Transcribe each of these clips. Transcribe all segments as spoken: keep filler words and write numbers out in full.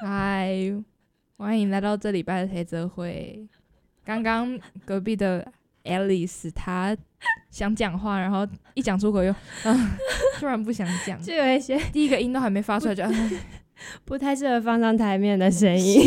嗨，欢迎来到这礼拜的黑泽会。刚刚隔壁的 Alice 她想讲话，然后一讲出口又、啊、突然不想讲， 就有一些第一个音都还没发出来就、啊、 不太适合放上台面的声音。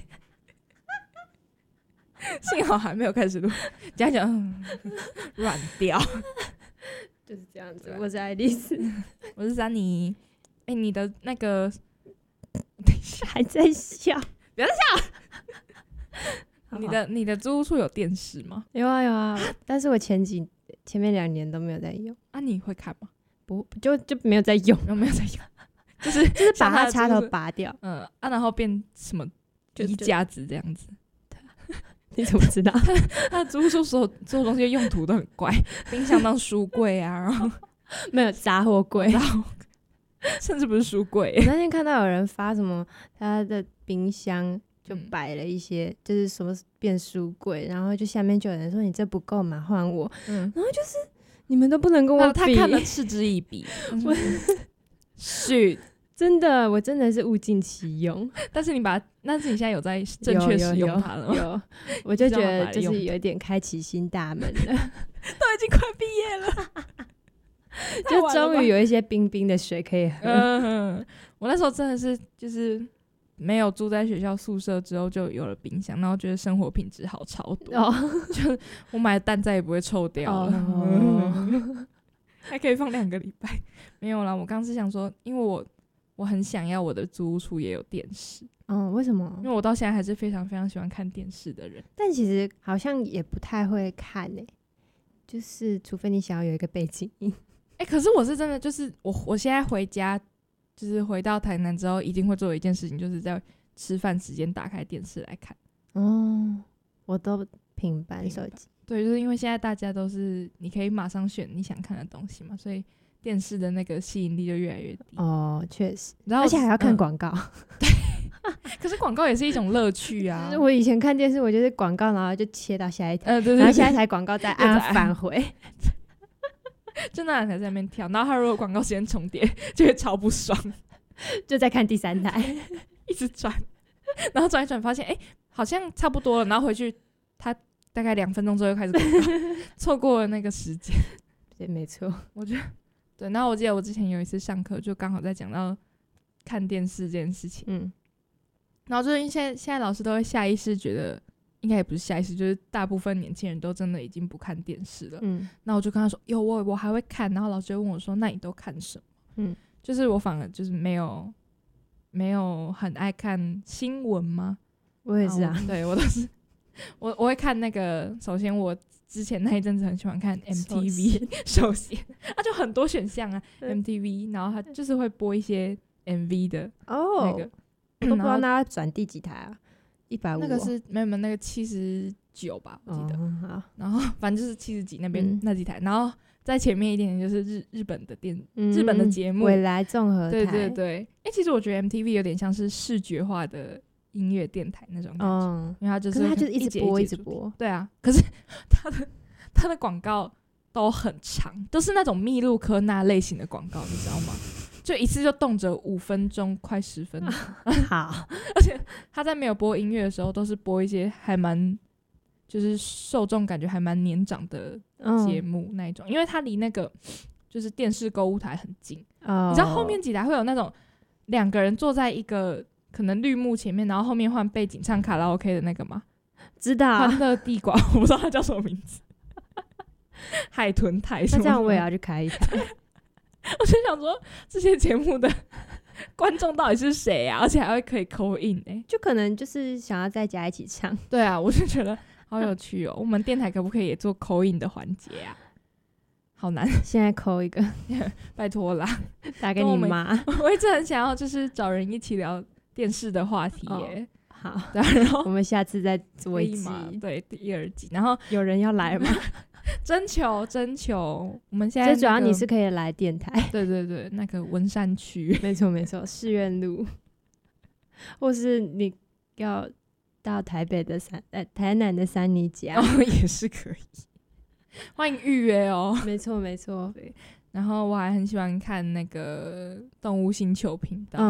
幸好还没有开始录，讲讲软掉。 就是这样子。我是爱丽丝， 我是珊妮。哎、欸，你的那个， 等一下还在笑， 不要再笑。你的你的租屋处有电视吗？ 有啊有啊，但是我前几前面两年都没有在用。 啊，你会看吗？ 不，就就没有在用， 有没有在用？就是就是把它插头拔掉， 嗯啊，然后变什么衣架子这样子。 你怎么知道？ 他的租屋处所有所有东西的用途都很怪，冰箱当书柜啊，然后没有杂货柜， 甚至不是书柜。 我那天看到有人发什么，他的冰箱就摆了一些，嗯、就是什么变书柜，然后就下面就有人说你这不够嘛，换我。嗯，然后就是你们都不能跟我比， 他看了嗤之以鼻。我是真的，我真的是物尽其用。 但是你把，但是你现在有在正确使用它了吗？ 有，有有我就觉得就是有点开启新大门了。都已经快毕业了， 就终于有一些冰冰的水可以喝。 嗯，我那时候真的是就是没有住在学校宿舍之后就有了冰箱，然后觉得生活品质好超多。哦、就我买的蛋再也不会臭掉了。哦、还可以放两个礼拜。没有啦，我刚是想说，因为我。我很想要我的租屋处也有电视。 嗯，为什么？ 因为我到现在还是非常非常喜欢看电视的人， 但其实好像也不太会看诶、欸，就是除非你想要有一个背景音。 哎、欸，可是我是真的，就是我我现在回家，就是回到台南之后，一定会做的一件事情，就是在吃饭时间打开电视来看。 哦，我都平板手机。 对，就是因为现在大家都是你可以马上选你想看的东西嘛，所以。电视的那个吸引力就越来越低哦，确实，而且还要看广告。 对、嗯，可是广告也是一种乐趣啊。 我以前看电视，我就是广告，然后就切到下一台， 呃、对对对， 然后下一台广告再按返回， 就那两台在那边跳。然后他如果广告时间重叠，就会超不爽， 就再看第三台， 一直转，然后转一转发现，哎、欸，好像差不多了，然后回去他大概两分钟之后又开始广告，错过了那个时间。 对，没错， 我觉得。对，然后我记得我之前有一次上课，就刚好在讲到看电视这件事情，嗯，然后就是现在现在老师都会下意识觉得，应该也不是下意识，就是大部分年轻人都真的已经不看电视了，嗯，然后我就跟他说，有我我还会看，然后老师就问我说，那你都看什么？嗯，就是我反而就是没有没有很爱看新闻吗？ 我也是啊， 对我都是我我会看那个，首先我。之前那一阵子很喜欢看 M T V， 首先它就很多选项啊 ，M T V， 然后它就是会播一些 M V 的那个， 哦、我都不知道那转第几台啊，一百五， 那个是没有没有那个七十九吧，我记得，哦、好，然后反正就是七十几那边、嗯、那几台，然后在前面一点点就是日日本的电、嗯、日本的节目， 未来综合台， 对对对，哎、欸，其实我觉得 M T V 有点像是视觉化的。音乐电台那种感觉，嗯、因为它就是可是它就是一直播一直播， 对啊。可是它的它的广告都很长，都是那种密录科那类型的广告，你知道吗？就一次就动辄五分钟，快十分钟。 好， 而且他在没有播音乐的时候，都是播一些还蛮就是受众感觉还蛮年长的节目那一种，嗯、因为它离那个就是电视购物台很近。哦、你知道后面几台会有那种两个人坐在一个。可能绿幕前面，然后后面换背景唱卡拉 OK 的那个吗？ 知道， 欢乐地瓜，我不知道它叫什么名字。海豚台什么？ 那这样我也要去开一台。 我就想说，这些节目的观众到底是谁啊？而且还会可以 call in 哎、欸， 就可能就是想要在家一起唱。 对啊，我就觉得好有趣哦。我们电台可不可以也做 call in 的环节啊？好难， 现在 call 一个， 拜托啦， 打给你妈。 我一直很想要，就是找人一起聊。电视的话题耶、 欸，oh, 好， 然后我们下次再做一集， 对，第二集，然后有人要来吗？ 征求，征求，我们现在、那个、 最主要你是可以来电台， 对对对，那个文山区， 没错没错，士苑路，或是你要到台北的三，呃，台南的三尼家， 哦，也是可以，欢迎预约哦， 没错没错， 对。然后我还很喜欢看那个动物星球频道。嗯